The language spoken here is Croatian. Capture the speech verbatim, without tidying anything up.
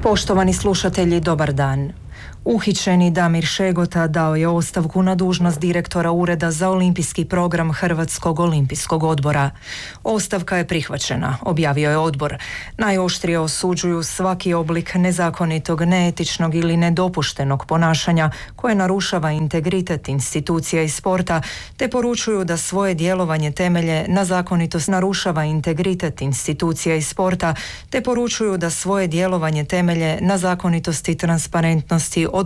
Poštovani slušatelji, dobar dan. Uhićeni Damir Šegota dao je ostavku na dužnost direktora Ureda za olimpijski program Hrvatskog olimpijskog odbora. Ostavka je prihvaćena, objavio je odbor. Najoštrije osuđuju svaki oblik nezakonitog, neetičnog ili nedopuštenog ponašanja koje narušava integritet institucija i sporta, te poručuju da svoje djelovanje temelje na zakonitost narušava integritet institucija i sporta, te poručuju da svoje djelovanje temelje na zakonitosti, transparentnosti,